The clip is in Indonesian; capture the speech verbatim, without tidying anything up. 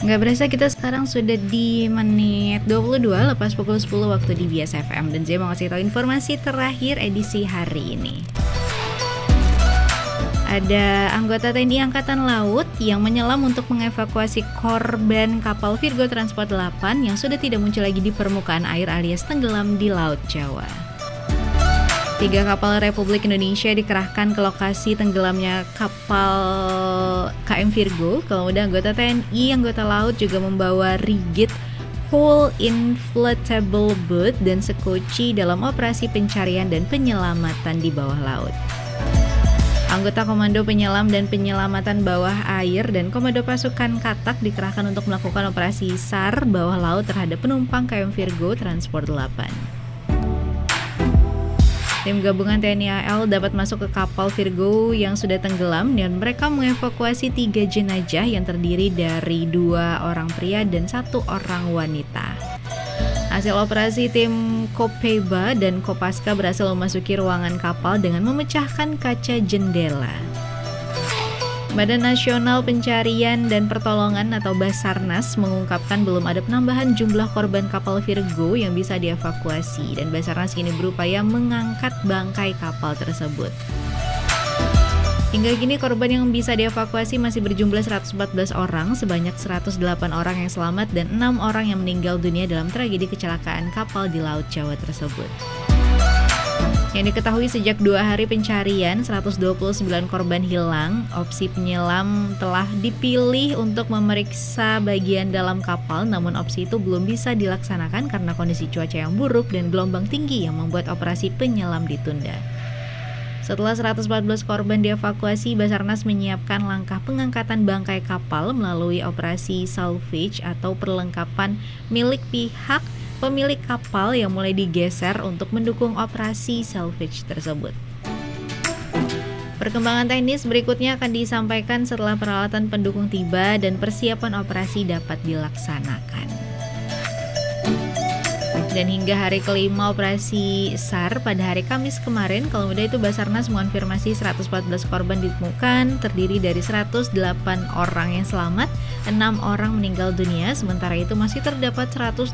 Nggak berasa kita sekarang sudah di menit dua puluh dua lepas pukul sepuluh waktu di Bias F M. Dan saya mau kasih tahu informasi terakhir edisi hari ini. Ada anggota T N I Angkatan Laut yang menyelam untuk mengevakuasi korban kapal Virgo Transport delapan yang sudah tidak muncul lagi di permukaan air alias tenggelam di Laut Jawa. Tiga kapal Republik Indonesia dikerahkan ke lokasi tenggelamnya kapal K M Virgo. Kemudian anggota T N I, anggota laut juga membawa rigid hull inflatable boat dan sekoci dalam operasi pencarian dan penyelamatan di bawah laut. Anggota Komando Penyelam dan Penyelamatan Bawah Air dan Komando Pasukan Katak dikerahkan untuk melakukan operasi SAR bawah laut terhadap penumpang K M Virgo Transport delapan. Tim gabungan T N I A L dapat masuk ke kapal Virgo yang sudah tenggelam dan mereka mengevakuasi tiga jenazah yang terdiri dari dua orang pria dan satu orang wanita. Hasil operasi tim Kopeba dan Kopaska berhasil memasuki ruangan kapal dengan memecahkan kaca jendela. Badan Nasional Pencarian dan Pertolongan atau Basarnas mengungkapkan belum ada penambahan jumlah korban kapal Virgo yang bisa dievakuasi dan Basarnas kini berupaya mengangkat bangkai kapal tersebut. Hingga kini korban yang bisa dievakuasi masih berjumlah seratus empat belas orang, sebanyak seratus delapan orang yang selamat dan enam orang yang meninggal dunia dalam tragedi kecelakaan kapal di Laut Jawa tersebut. Yang diketahui sejak dua hari pencarian, seratus dua puluh sembilan korban hilang. Opsi penyelam telah dipilih untuk memeriksa bagian dalam kapal, namun opsi itu belum bisa dilaksanakan karena kondisi cuaca yang buruk dan gelombang tinggi yang membuat operasi penyelam ditunda. Setelah seratus empat belas korban dievakuasi, Basarnas menyiapkan langkah pengangkatan bangkai kapal melalui operasi salvage atau perlengkapan milik pihak pemilik kapal yang mulai digeser untuk mendukung operasi salvage tersebut. Perkembangan teknis berikutnya akan disampaikan setelah peralatan pendukung tiba dan persiapan operasi dapat dilaksanakan. Dan hingga hari kelima operasi SAR pada hari Kamis kemarin, kalau mudah itu Basarnas mengonfirmasi seratus empat belas korban ditemukan, terdiri dari seratus delapan orang yang selamat, enam orang meninggal dunia, sementara itu masih terdapat seratus